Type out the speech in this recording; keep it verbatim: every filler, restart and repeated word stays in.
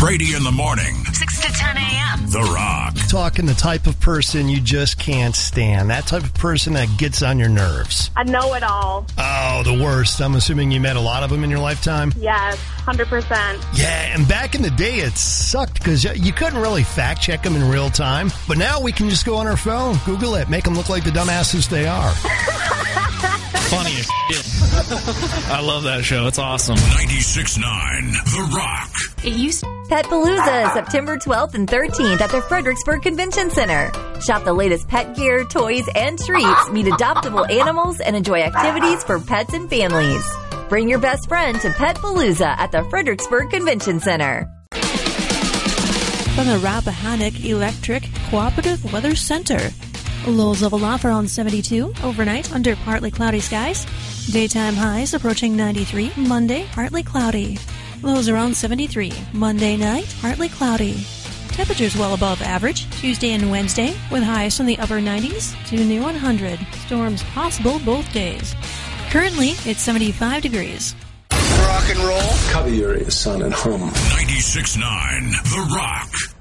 Brady in the morning. six to ten a.m. The Rock. Talking the type of person you just can't stand. That type of person that gets on your nerves. I know it all. Oh, the worst. I'm assuming you met a lot of them in your lifetime? Yes, one hundred percent. Yeah, and back in the day, it sucked because you couldn't really fact-check them in real time. But now we can just go on our phone, Google it, make them look like the dumbasses they are. Funny as shit. I love that show. It's awesome. ninety-six point nine The Rock. It used Petpalooza, September twelfth and thirteenth at the Fredericksburg Convention Center. Shop the latest pet gear, toys, and treats, meet adoptable animals, and enjoy activities for pets and families. Bring your best friend to Petpalooza at the Fredericksburg Convention Center. From the Rappahannock Electric Cooperative Weather Center. Lows level off around seventy-two. Overnight, under partly cloudy skies. Daytime highs approaching ninety-three. Monday, partly cloudy. Lows around seventy-three. Monday night, partly cloudy. Temperatures well above average. Tuesday and Wednesday, with highs from the upper nineties to near one hundred. Storms possible both days. Currently, it's seventy-five degrees. Rock and roll. Cover your son at home. ninety-six point nine The Rock.